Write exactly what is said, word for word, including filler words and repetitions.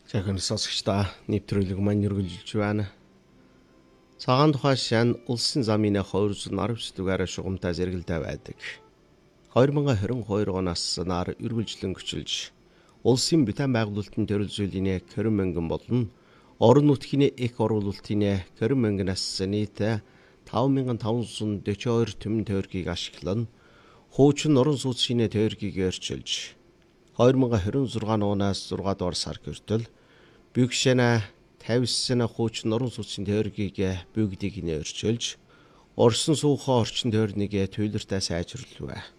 Захын сонсогчдаа нэвтрүүлэг маань үргэлжилж байна. Цагаан тухай шан улсын замын хоёр зуун аравч дугаар шугамтай зэрэгэлдэй байдаг. хоёр мянга хорин хоёр оноос нар үргэлжлэн гүчилж улсын битэн байгуулалтын төрөл зүйлийн хорин мянган болон орон нутгийн их оруулалтын хорин мянганаас нийт таван мянган таван зуун дөрвөн хоёр төмөн тойргийг ашиглан хуучин орон сууцны тойргийг өрчилж хоёр мянга хорин зургаан оноос зургаа дугаар сар хүртэл Бюкшена тавьсан хуучин орон сууцны тойргийг бүгдийг нь өрчилж Орсон суухаа орчин тойрныг туйлартай сайжруулв.